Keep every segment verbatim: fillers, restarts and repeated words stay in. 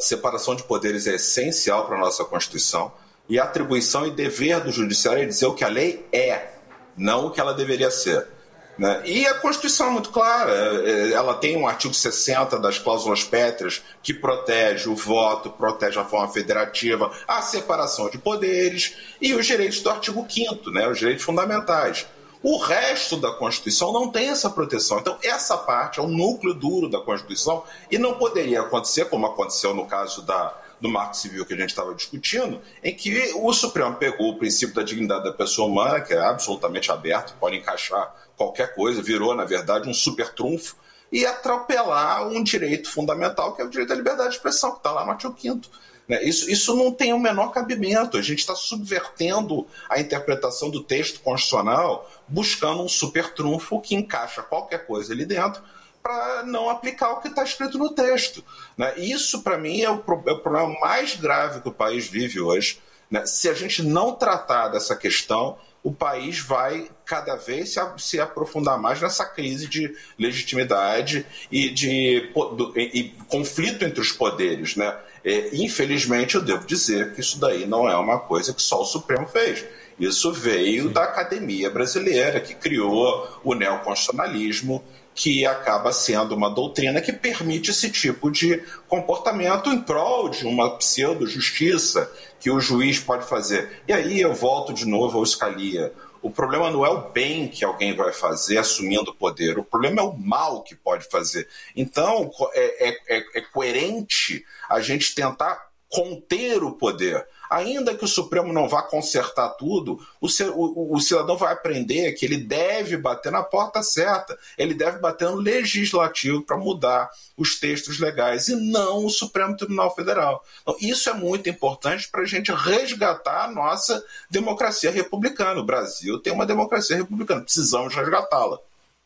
separação de poderes é essencial para a nossa Constituição e a atribuição e dever do Judiciário é dizer o que a lei é, não o que ela deveria ser. Né? E a Constituição é muito clara, ela tem um artigo sessenta das cláusulas pétreas que protege o voto, protege a forma federativa, a separação de poderes e os direitos do artigo quinto, né? Os direitos fundamentais. O resto da Constituição não tem essa proteção. Então, essa parte é o núcleo duro da Constituição e não poderia acontecer, como aconteceu no caso da, do Marco Civil que a gente estava discutindo, em que o Supremo pegou o princípio da dignidade da pessoa humana, que é absolutamente aberto, pode encaixar qualquer coisa, virou, na verdade, um super trunfo, e atropelar um direito fundamental, que é o direito à liberdade de expressão, que está lá no artigo quinto. Isso, isso não tem o menor cabimento. A gente está subvertendo a interpretação do texto constitucional, buscando um super trunfo que encaixa qualquer coisa ali dentro para não aplicar o que está escrito no texto. Isso, para mim, é o, é o problema mais grave que o país vive hoje. Se a gente não tratar dessa questão, o país vai cada vez se, se aprofundar mais nessa crise de legitimidade e de e, e conflito entre os poderes, né? E, infelizmente, eu devo dizer que isso daí não é uma coisa que só o Supremo fez. Isso veio Sim. da academia brasileira, que criou o neoconstitucionalismo, que acaba sendo uma doutrina que permite esse tipo de comportamento em prol de uma pseudo-justiça que o juiz pode fazer. E aí eu volto de novo ao Scalia. O problema não é o bem que alguém vai fazer assumindo o poder, o problema é o mal que pode fazer. Então, é, é, é coerente a gente tentar conter o poder. Ainda que o Supremo não vá consertar tudo, o, o, o cidadão vai aprender que ele deve bater na porta certa, ele deve bater no legislativo para mudar os textos legais e não o Supremo Tribunal Federal. Então, isso é muito importante para a gente resgatar a nossa democracia republicana. O Brasil tem uma democracia republicana, precisamos resgatá-la.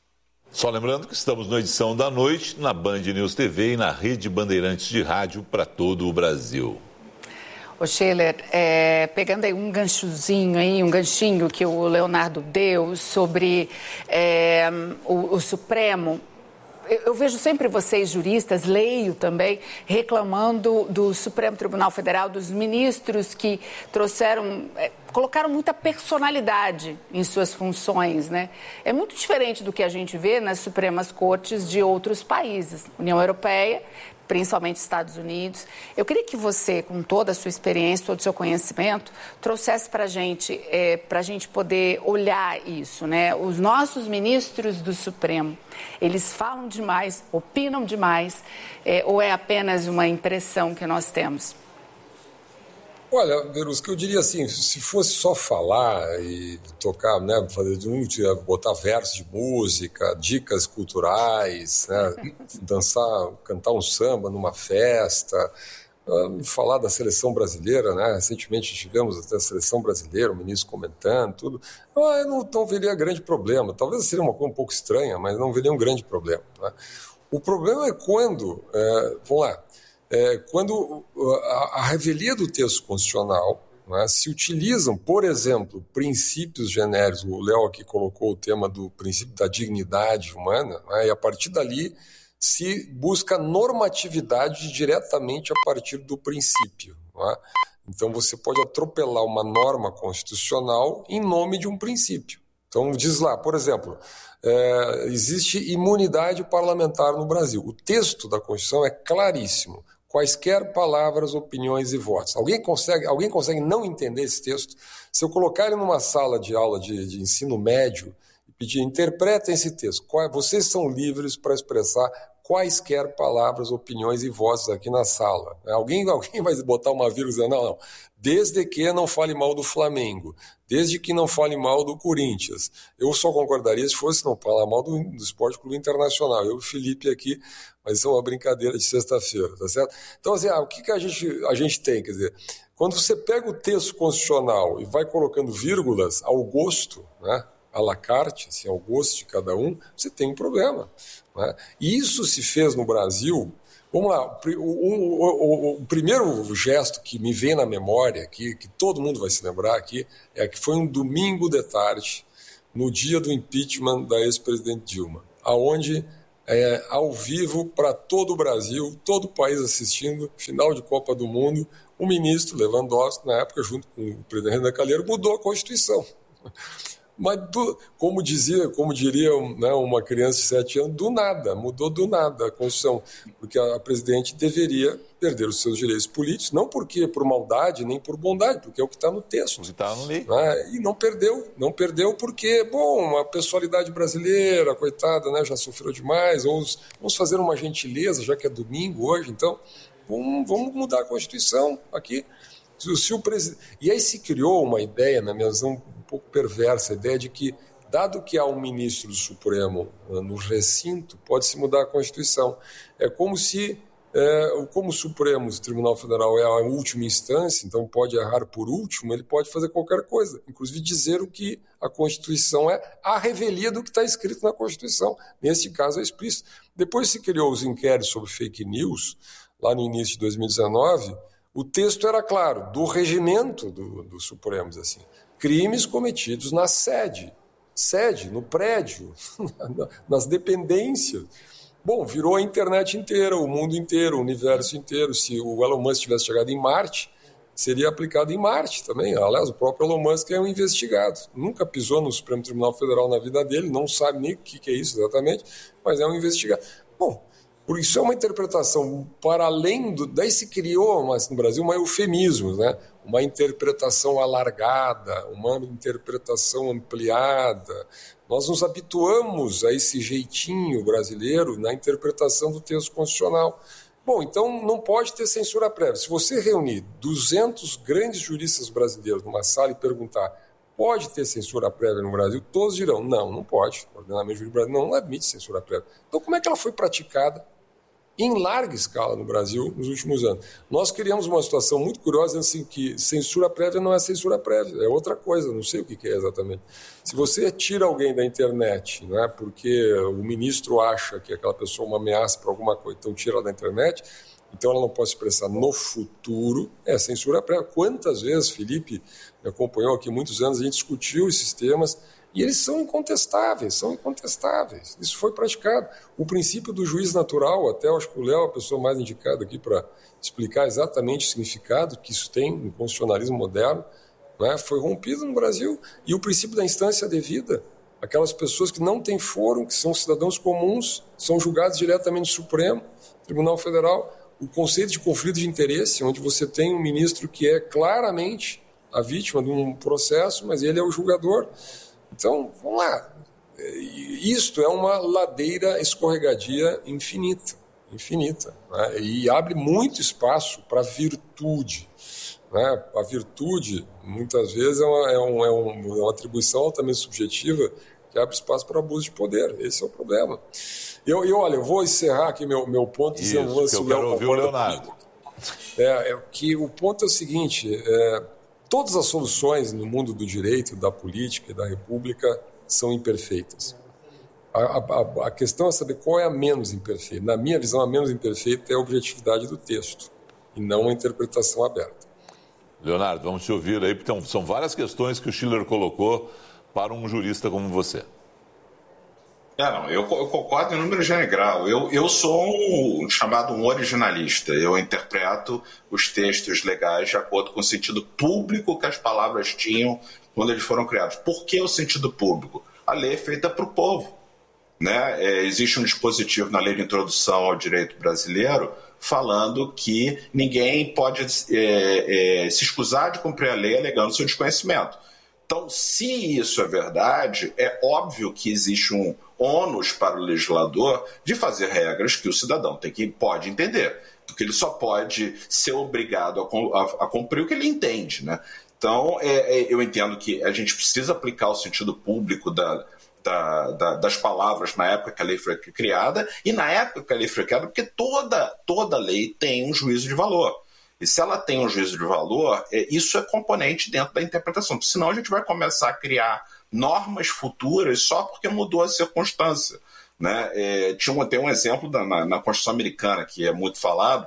Só lembrando que estamos na edição da noite, na Band News T V e na Rede Bandeirantes de Rádio para todo o Brasil. Ô Scheller, é, pegando aí um ganchozinho, aí, um ganchinho que o Leonardo deu sobre é, o, o Supremo, eu, eu vejo sempre vocês, juristas, leio também, reclamando do Supremo Tribunal Federal, dos ministros que trouxeram, é, colocaram muita personalidade em suas funções, né? É muito diferente do que a gente vê nas Supremas Cortes de outros países, União Europeia, principalmente Estados Unidos. Eu queria que você, com toda a sua experiência, todo o seu conhecimento, trouxesse para a gente, é, para a gente poder olhar isso, né? Os nossos ministros do Supremo, eles falam demais, opinam demais, é, ou é apenas uma impressão que nós temos? Olha, Verusca, eu diria assim, se fosse só falar e tocar, né, fazer botar versos de música, dicas culturais, né, dançar, cantar um samba numa festa, uh, falar da seleção brasileira, né, recentemente tivemos até a seleção brasileira, o ministro comentando, tudo, eu não, não veria grande problema, talvez seria uma coisa um pouco estranha, mas não veria um grande problema. Né? O problema é quando, é, vamos lá, É, quando a, a revelia do texto constitucional, né, se utilizam, por exemplo, princípios genéricos, o Léo aqui colocou o tema do princípio da dignidade humana, né, e a partir dali se busca normatividade diretamente a partir do princípio. Né? Então você pode atropelar uma norma constitucional em nome de um princípio. Então diz lá, por exemplo, é, existe imunidade parlamentar no Brasil. O texto da Constituição é claríssimo. Quaisquer palavras, opiniões e votos. Alguém consegue, alguém consegue não entender esse texto? Se eu colocar ele numa sala de aula de, de ensino médio e pedir, interpretem esse texto, qual, vocês são livres para expressar quaisquer palavras, opiniões e votos aqui na sala. Alguém, alguém vai botar uma vírgula e dizer, não, não, desde que não fale mal do Flamengo, desde que não fale mal do Corinthians. Eu só concordaria se fosse não falar mal do, do Esporte Clube Internacional. Eu e o Felipe aqui, mas isso é uma brincadeira de sexta-feira, tá certo? Então, assim, ah, o que, que a, gente, a gente tem? Quer dizer, quando você pega o texto constitucional e vai colocando vírgulas ao gosto, né, à la carte, assim, ao gosto de cada um, você tem um problema. Né? E isso se fez no Brasil. Vamos lá, o, o, o, o primeiro gesto que me vem na memória, que, que todo mundo vai se lembrar aqui, é que foi um domingo de tarde, no dia do impeachment da ex-presidente Dilma, aonde é, ao vivo para todo o Brasil, todo o país assistindo, final de Copa do Mundo, o ministro Lewandowski, na época, junto com o presidente Renan Calheiros, mudou a Constituição. Mas, do, como dizia, como diria, né, uma criança de sete anos, do nada, mudou do nada a Constituição, porque a, a presidente deveria perder os seus direitos políticos, não porque por maldade, nem por bondade, porque é o que está no texto. Está no livro. Né? E não perdeu, não perdeu porque, bom, a pessoalidade brasileira, coitada, né, já sofreu demais, ou os, vamos fazer uma gentileza, já que é domingo hoje, então, vamos, vamos mudar a Constituição aqui. Se, se o presid... E aí se criou uma ideia, na minha visão, um pouco perversa, a ideia de que, dado que há um ministro do Supremo no recinto, pode-se mudar a Constituição. É como se, é, como o Supremo, o Tribunal Federal, é a última instância, então pode errar por último, ele pode fazer qualquer coisa, inclusive dizer o que a Constituição é, a revelia do que está escrito na Constituição. Nesse caso é explícito. Depois se criou os inquéritos sobre fake news, lá no início de dois mil e dezenove, o texto era claro, do regimento do, do Supremo, assim, crimes cometidos na sede, sede, no prédio, nas dependências. Bom, virou a internet inteira, o mundo inteiro, o universo inteiro. Se o Elon Musk tivesse chegado em Marte, seria aplicado em Marte também. Aliás, o próprio Elon Musk é um investigado. Nunca pisou no Supremo Tribunal Federal na vida dele, não sabe nem o que é isso exatamente, mas é um investigado. Bom, por isso é uma interpretação para além do... Daí se criou mas no Brasil um eufemismo, né? Uma interpretação alargada, uma interpretação ampliada. Nós nos habituamos a esse jeitinho brasileiro na interpretação do texto constitucional. Bom, então não pode ter censura prévia. Se você reunir duzentos grandes juristas brasileiros numa sala e perguntar pode ter censura prévia no Brasil, todos dirão não, não pode. O ordenamento jurídico brasileiro não admite censura prévia. Então como é que ela foi praticada em larga escala no Brasil nos últimos anos? Nós criamos uma situação muito curiosa, assim, que censura prévia não é censura prévia, é outra coisa, não sei o que é exatamente. Se você tira alguém da internet, né, porque o ministro acha que aquela pessoa é uma ameaça para alguma coisa, então tira ela da internet, então ela não pode se expressar no futuro, é censura prévia. Quantas vezes, Felipe me acompanhou aqui muitos anos, a gente discutiu esses temas, e eles são incontestáveis, são incontestáveis. Isso foi praticado. O princípio do juiz natural, até eu acho que o Léo é a pessoa mais indicada aqui para explicar exatamente o significado que isso tem no constitucionalismo moderno, né, foi rompido no Brasil. E o princípio da instância devida, aquelas pessoas que não têm fórum, que são cidadãos comuns, são julgados diretamente no Supremo, Tribunal Federal. O conceito de conflito de interesse, onde você tem um ministro que é claramente a vítima de um processo, mas ele é o julgador. Então, vamos lá, isto é uma ladeira escorregadia infinita, infinita, né? E abre muito espaço para a virtude. Né? A virtude, muitas vezes, é uma, é, um, é uma atribuição altamente subjetiva que abre espaço para abuso de poder. Esse é o problema. E eu, eu, olha, eu vou encerrar aqui meu, meu ponto. Isso, dizendo, que eu quero ouvir o Leonardo. É, é, que o ponto é o seguinte... É, todas as soluções no mundo do direito, da política e da república são imperfeitas. A, a, a questão é saber qual é a menos imperfeita. Na minha visão, a menos imperfeita é a objetividade do texto e não a interpretação aberta. Leonardo, vamos te ouvir aí, porque são várias questões que o Schiller colocou para um jurista como você. É, não, eu, eu concordo em número general. Eu, eu sou um chamado um originalista. Eu interpreto os textos legais de acordo com o sentido público que as palavras tinham quando eles foram criados. Por que o sentido público? A lei é feita para o povo. Né? É, existe um dispositivo na lei de introdução ao direito brasileiro falando que ninguém pode é, é, se escusar de cumprir a lei alegando seu desconhecimento. Então, se isso é verdade, é óbvio que existe um ônus para o legislador de fazer regras que o cidadão tem que, pode entender, porque ele só pode ser obrigado a, a, a cumprir o que ele entende. Né? Então, é, é, eu entendo que a gente precisa aplicar o sentido público da, da, da, das palavras na época que a lei foi criada, e na época que a lei foi criada, porque toda, toda lei tem um juízo de valor. E se ela tem um juízo de valor, isso é componente dentro da interpretação. Senão a gente vai começar a criar normas futuras só porque mudou a circunstância. Né? É, tinha um, tem um exemplo da, na, na Constituição Americana, que é muito falado,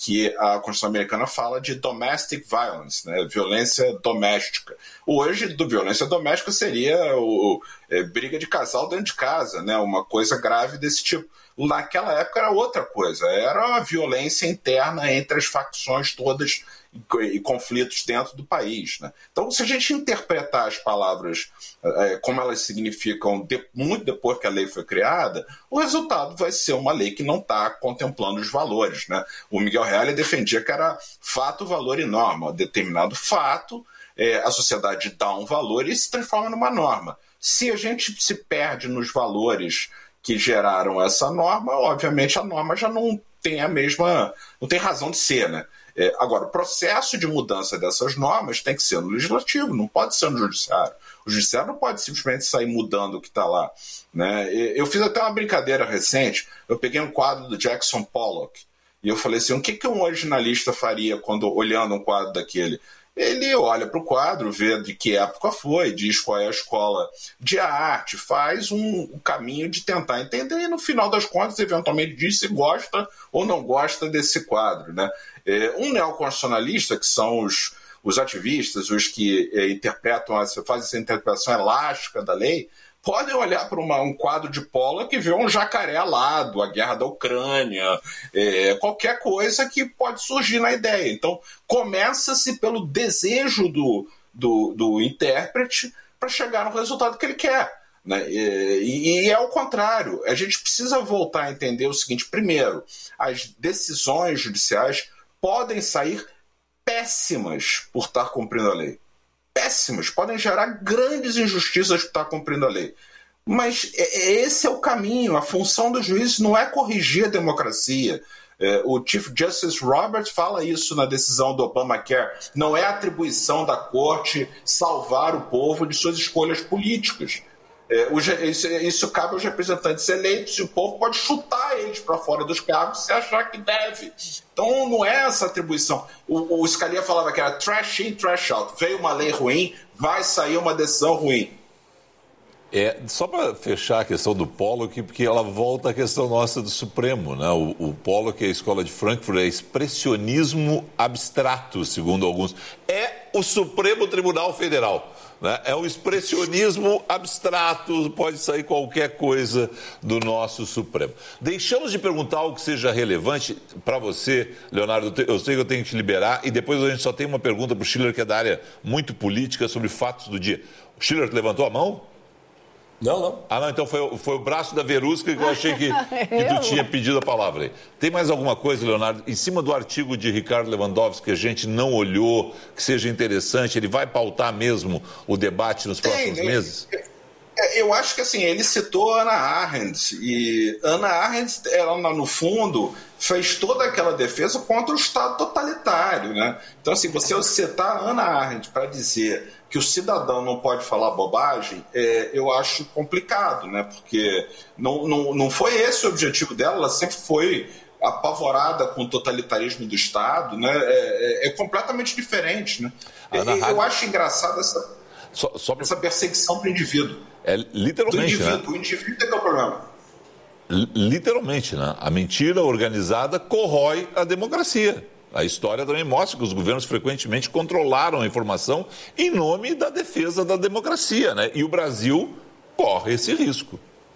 que a Constituição americana fala de domestic violence, né? Violência doméstica. Hoje, do violência doméstica seria o, é, briga de casal dentro de casa, né? Uma coisa grave desse tipo. Naquela época era outra coisa, era uma violência interna entre as facções todas e conflitos dentro do país, né? Então, se a gente interpretar as palavras é, como elas significam de, muito depois que a lei foi criada, o resultado vai ser uma lei que não está contemplando os valores, né? O Miguel Reale defendia que era fato, valor e norma. Determinado fato, é, a sociedade dá um valor e se transforma numa norma. Se a gente se perde nos valores que geraram essa norma, obviamente a norma já não tem a mesma, não tem razão de ser, né? É, agora, o processo de mudança dessas normas tem que ser no legislativo, não pode ser no judiciário. O judiciário não pode simplesmente sair mudando o que está lá, né? Eu fiz até uma brincadeira recente, eu peguei um quadro do Jackson Pollock e eu falei assim, o que, que um originalista faria quando olhando um quadro daquele? Ele olha para o quadro, vê de que época foi, diz qual é a escola de arte, faz um, um caminho de tentar entender e no final das contas, eventualmente diz se gosta ou não gosta desse quadro, né? É, um neoconstitucionalista, que são os, os ativistas, os que é, interpretam, essa, fazem essa interpretação elástica da lei, podem olhar para uma, um quadro de Pollock e ver um jacaré alado, a guerra da Ucrânia, é, qualquer coisa que pode surgir na ideia. Então, começa-se pelo desejo do, do, do intérprete para chegar no resultado que ele quer, né? E, e é o contrário. A gente precisa voltar a entender o seguinte: primeiro, as decisões judiciais podem sair péssimas por estar cumprindo a lei. Péssimas, podem gerar grandes injustiças por estar cumprindo a lei. Mas esse é o caminho. A função do juiz não é corrigir a democracia. O Chief Justice Roberts fala isso na decisão do Obamacare. Não é atribuição da corte salvar o povo de suas escolhas políticas. Isso, isso cabe aos representantes eleitos e o povo pode chutar eles para fora dos cargos se achar que deve. Então não é essa atribuição. O, o Scalia falava que era trash in, trash out. Veio uma lei ruim, vai sair uma decisão ruim. É, só para fechar a questão do Pollock, porque ela volta à questão nossa do Supremo, né? O, o Pollock, a escola de Frankfurt, é expressionismo abstrato, segundo alguns. É o Supremo Tribunal Federal. É um expressionismo abstrato, pode sair qualquer coisa do nosso Supremo. Deixamos de perguntar algo que seja relevante para você, Leonardo. Eu sei que eu tenho que te liberar e depois a gente só tem uma pergunta para o Schiller, que é da área muito política, sobre fatos do dia. O Schiller levantou a mão? Não, não. Ah, não, então foi, foi o braço da Verusca que eu achei que, que tu tinha pedido a palavra aí. Tem mais alguma coisa, Leonardo, em cima do artigo de Ricardo Lewandowski que a gente não olhou, que seja interessante? Ele vai pautar mesmo o debate nos próximos Tem, meses? Eu acho que assim, ele citou Hannah Arendt, e Hannah Arendt, ela no fundo fez toda aquela defesa contra o Estado totalitário, né? Então assim, você citar Hannah Arendt para dizer que o cidadão não pode falar bobagem, é, eu acho complicado, né? Porque não, não, não foi esse o objetivo dela, ela sempre foi apavorada com o totalitarismo do Estado, né? É, é, é completamente diferente, né? Eu, eu acho engraçado essa, só, só pra... essa perseguição para o indivíduo. É literalmente, do indivíduo, né? O indivíduo é que é o problema. Literalmente, né? A mentira organizada corrói a democracia. A história também mostra que os governos frequentemente controlaram a informação em nome da defesa da democracia, né? E o Brasil corre esse risco.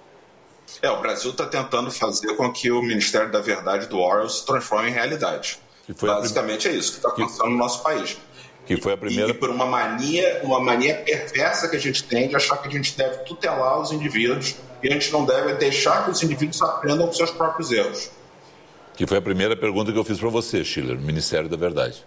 É, o Brasil está tentando fazer com que o Ministério da Verdade do Orwell se transforme em realidade. Basicamente prim... é isso que está acontecendo que... no nosso país. Que foi a primeira... E por uma mania, uma mania perversa que a gente tem de achar que a gente deve tutelar os indivíduos e a gente não deve deixar que os indivíduos aprendam com seus próprios erros. Que foi a primeira pergunta que eu fiz para você, Schiller, Ministério da Verdade.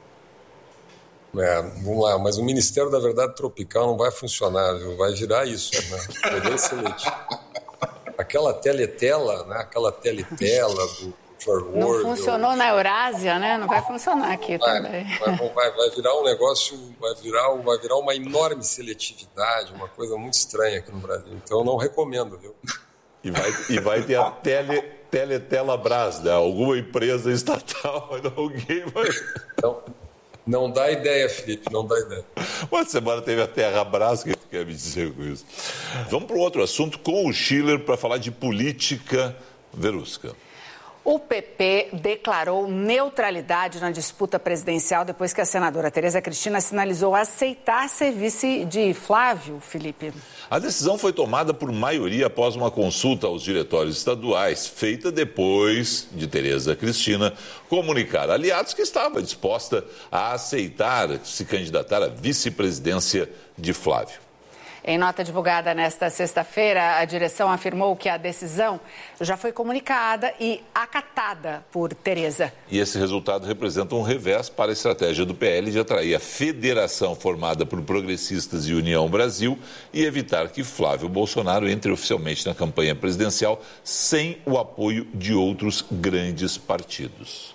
É, vamos lá, mas o Ministério da Verdade Tropical não vai funcionar, viu? Vai virar isso, né? Poder seletivo. Aquela teletela, né? Aquela teletela do George Orwell. Não funcionou na Eurásia, né? Não vai funcionar aqui vai, também. Vai, vai, vai virar um negócio, vai virar, vai virar uma enorme seletividade, uma coisa muito estranha aqui no Brasil. Então eu não recomendo, viu? E vai, e vai ter a tele, Teletelabras, né? Alguma empresa estatal, alguém vai... Não, não dá ideia, Felipe, não dá ideia. Uma semana teve a Terrabras, o que tu quer me dizer com isso? Vamos para um outro assunto com o Schiller para falar de política. Verusca. O P P declarou neutralidade na disputa presidencial depois que a senadora Tereza Cristina sinalizou aceitar ser vice de Flávio, Felipe. A decisão foi tomada por maioria após uma consulta aos diretórios estaduais, feita depois de Tereza Cristina comunicar a aliados que estava disposta a aceitar se candidatar à vice-presidência de Flávio. Em nota divulgada nesta sexta-feira, a direção afirmou que a decisão já foi comunicada e acatada por Tereza. E esse resultado representa um revés para a estratégia do P L de atrair a federação formada por Progressistas e União Brasil e evitar que Flávio Bolsonaro entre oficialmente na campanha presidencial sem o apoio de outros grandes partidos.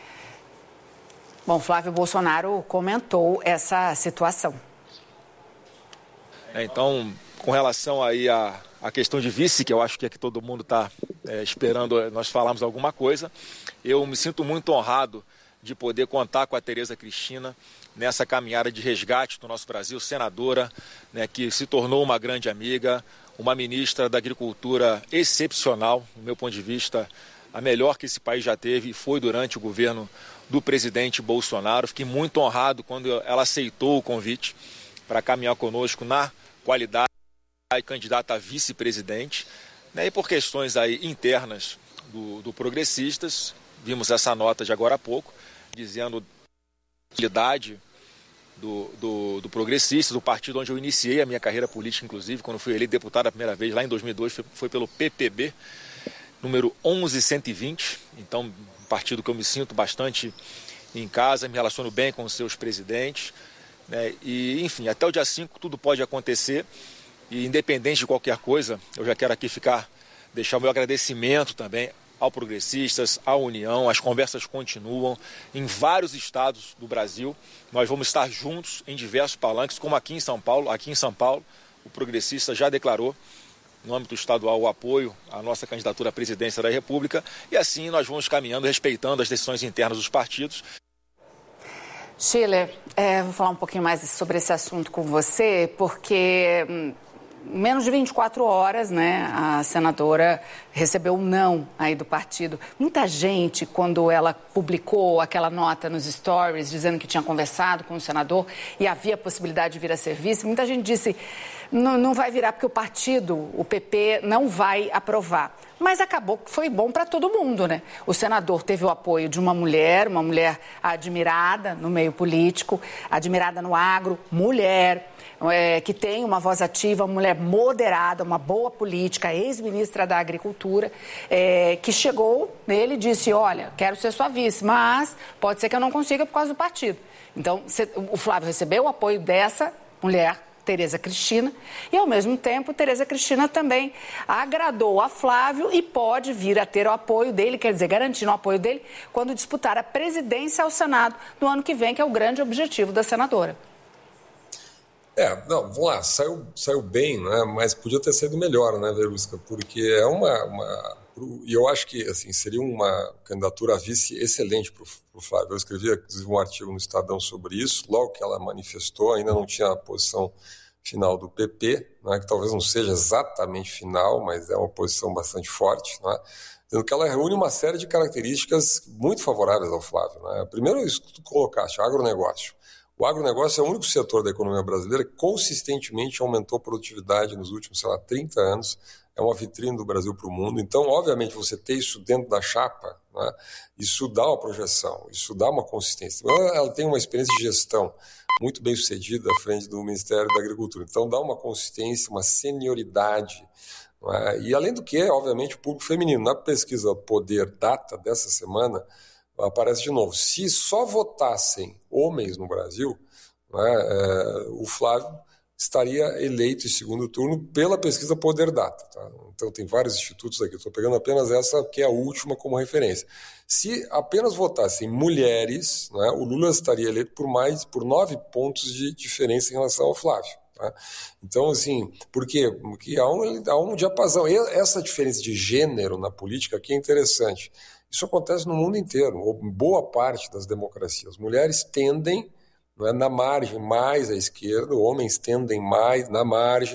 Bom, Flávio Bolsonaro comentou essa situação. Então, com relação aí à, à questão de vice, que eu acho que é que todo mundo está é, esperando nós falarmos alguma coisa, eu me sinto muito honrado de poder contar com a Tereza Cristina nessa caminhada de resgate do nosso Brasil, senadora, né, que se tornou uma grande amiga, uma ministra da Agricultura excepcional, do meu ponto de vista, a melhor que esse país já teve, e foi durante o governo do presidente Bolsonaro. Fiquei muito honrado quando ela aceitou o convite para caminhar conosco na qualidade de candidata a vice-presidente, né, e por questões aí internas do, do Progressistas, vimos essa nota de agora há pouco, dizendo a qualidade do, do, do Progressista, do partido onde eu iniciei a minha carreira política, inclusive, quando fui eleito deputado a primeira vez, lá em dois mil e dois, foi, foi pelo P P B, número onze cento e vinte, então um partido que eu me sinto bastante em casa, me relaciono bem com os seus presidentes, né, e enfim, até o dia cinco tudo pode acontecer, e independente de qualquer coisa, eu já quero aqui ficar, deixar o meu agradecimento também ao Progressistas, à União. As conversas continuam em vários estados do Brasil, nós vamos estar juntos em diversos palanques, como aqui em São Paulo, aqui em São Paulo, o Progressista já declarou no âmbito estadual o apoio à nossa candidatura à presidência da República, e assim nós vamos caminhando, respeitando as decisões internas dos partidos. Schiller, é, vou falar um pouquinho mais sobre esse assunto com você, porque hum, menos de vinte e quatro horas, né, a senadora recebeu um não aí do partido. Muita gente, quando ela publicou aquela nota nos stories, dizendo que tinha conversado com o senador e havia possibilidade de vir a ser vice, muita gente disse, não, não vai virar porque o partido, o P P, não vai aprovar. Mas acabou que foi bom para todo mundo, né? O senador teve o apoio de uma mulher, uma mulher admirada no meio político, admirada no agro, mulher, é, que tem uma voz ativa, uma mulher moderada, uma boa política, ex-ministra da Agricultura, é, que chegou nele e disse, olha, quero ser sua vice, mas pode ser que eu não consiga por causa do partido. Então, o Flávio recebeu o apoio dessa mulher, Tereza Cristina, e ao mesmo tempo Tereza Cristina também agradou a Flávio e pode vir a ter o apoio dele, quer dizer, garantindo o apoio dele quando disputar a presidência ao Senado no ano que vem, que é o grande objetivo da senadora. É, não, vamos lá, saiu, saiu bem, né, mas podia ter saído melhor, né, Verusca, porque é uma, uma... E eu acho que assim, seria uma candidatura a vice excelente para o Flávio. Eu escrevi inclusive um artigo no Estadão sobre isso, logo que ela manifestou, ainda não tinha a posição final do P P, né, que talvez não seja exatamente final, mas é uma posição bastante forte, né, dizendo que ela reúne uma série de características muito favoráveis ao Flávio. Né. Primeiro, isso que tu colocaste, agronegócio. O agronegócio é o único setor da economia brasileira que consistentemente aumentou a produtividade nos últimos, sei lá, trinta anos. É uma vitrine do Brasil para o mundo. Então, obviamente, você ter isso dentro da chapa, né, isso dá uma projeção, isso dá uma consistência. Ela tem uma experiência de gestão muito bem sucedida à frente do Ministério da Agricultura. Então, dá uma consistência, uma senioridade. Né, e, além do que, obviamente, o público feminino. Na pesquisa Poder Data dessa semana, aparece de novo. Se só votassem homens no Brasil, né, é, o Flávio estaria eleito em segundo turno pela pesquisa Poder Data. Tá? Então tem vários institutos aqui, estou pegando apenas essa que é a última como referência. Se apenas votassem mulheres, né, o Lula estaria eleito por mais por nove pontos de diferença em relação ao Flávio. Tá? Então, assim, por quê? Porque há um, há um diapasão. E essa diferença de gênero na política aqui é interessante. Isso acontece no mundo inteiro, em boa parte das democracias. Mulheres tendem, não é, na margem mais à esquerda, homens tendem mais na margem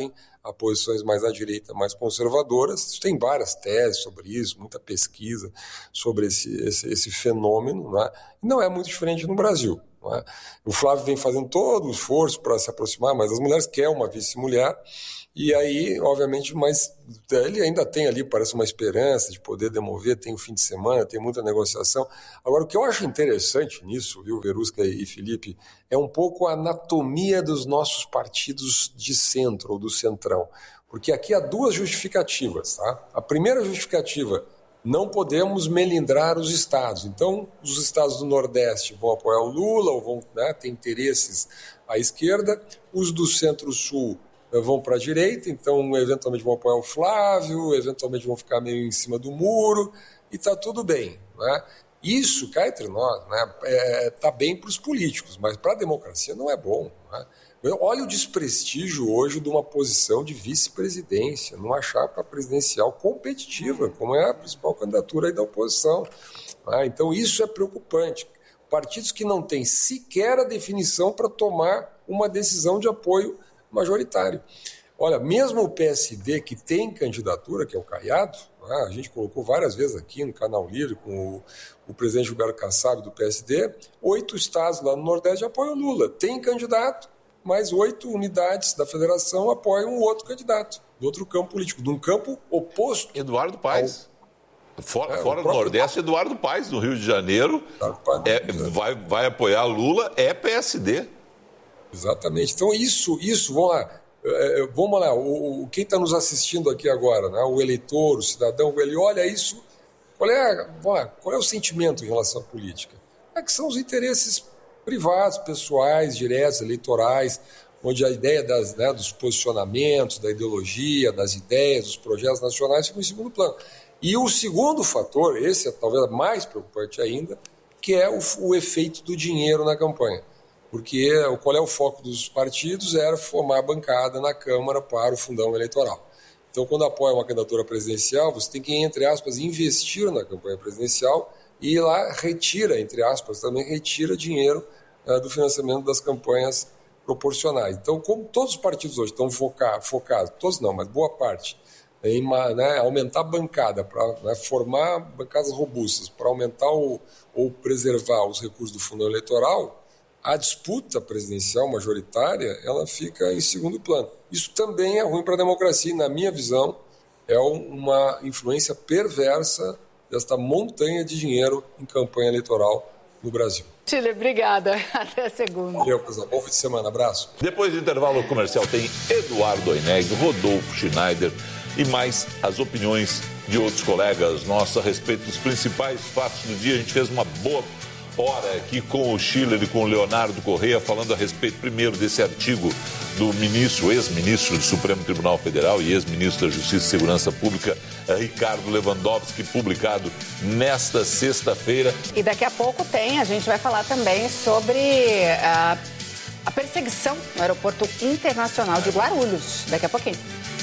a posições mais à direita, mais conservadoras. Tem várias teses sobre isso, muita pesquisa sobre esse, esse, esse fenômeno, não é? Não é muito diferente no Brasil. Não é? O Flávio vem fazendo todo o esforço para se aproximar mais das mulheres, quer uma vice-mulher, e aí, obviamente, mas ele ainda tem ali, parece uma esperança de poder demover, tem o fim de semana, tem muita negociação. Agora, o que eu acho interessante nisso, viu, Verusca e Felipe, é um pouco a anatomia dos nossos partidos de centro, ou do centrão. Porque aqui há duas justificativas, tá? A primeira justificativa, não podemos melindrar os estados. Então, os estados do Nordeste vão apoiar o Lula, ou vão, né, ter interesses à esquerda, os do Centro-Sul vão para a direita, então eventualmente vão apoiar o Flávio, eventualmente vão ficar meio em cima do muro, e está tudo bem. Né? Isso, cá entre nós, né, é, tá bem para os políticos, mas para a democracia não é bom. Né? Olha o desprestígio hoje de uma posição de vice-presidência, numa chapa presidencial competitiva, como é a principal candidatura aí da oposição. Né? Então isso é preocupante. Partidos que não têm sequer a definição para tomar uma decisão de apoio majoritário. Olha, mesmo o P S D, que tem candidatura, que é o Caiado, né, a gente colocou várias vezes aqui no Canal Livre com o, o presidente Gilberto Kassab do P S D, oito estados lá no Nordeste apoiam o Lula. Tem candidato, mas oito unidades da federação apoiam um outro candidato, do outro campo político, de um campo oposto. Eduardo Paes. Ao... Fora, é, fora do Nordeste, Eduardo Paes, no Rio de Janeiro, é, vai, vai apoiar Lula, é P S D. Exatamente. Então, isso, isso vamos lá, é, vamos lá o, o, quem está nos assistindo aqui agora, né, o eleitor, o cidadão, ele olha isso, qual é, lá, qual é o sentimento em relação à política? É que são os interesses privados, pessoais, diretos, eleitorais, onde a ideia das, né, dos posicionamentos, da ideologia, das ideias, dos projetos nacionais ficam em segundo plano. E o segundo fator, esse é talvez mais preocupante ainda, que é o, o efeito do dinheiro na campanha. Porque qual é o foco dos partidos? Era formar bancada na Câmara para o fundão eleitoral. Então, quando apoia uma candidatura presidencial, você tem que, entre aspas, investir na campanha presidencial e lá retira, entre aspas, também retira dinheiro uh, do financiamento das campanhas proporcionais. Então, como todos os partidos hoje estão foca- focados, todos não, mas boa parte, em né, aumentar a bancada, para né, formar bancadas robustas, para aumentar o, ou preservar os recursos do fundo eleitoral, a disputa presidencial majoritária ela fica em segundo plano. Isso também é ruim para a democracia e, na minha visão, é uma influência perversa desta montanha de dinheiro em campanha eleitoral no Brasil. Chile, obrigada. Até segunda. Valeu, pessoal. Bom fim de semana. Abraço. Depois do intervalo comercial tem Eduardo Oineg, Rodolfo Schneider e mais as opiniões de outros colegas nossos a respeito dos principais fatos do dia. A gente fez uma boa hora aqui com o Schiller e com o Leonardo Correia, falando a respeito primeiro desse artigo do ministro, ex-ministro do Supremo Tribunal Federal e ex-ministro da Justiça e Segurança Pública, Ricardo Lewandowski, publicado nesta sexta-feira. E daqui a pouco tem, a gente vai falar também sobre a, a perseguição no Aeroporto Internacional de Guarulhos, daqui a pouquinho.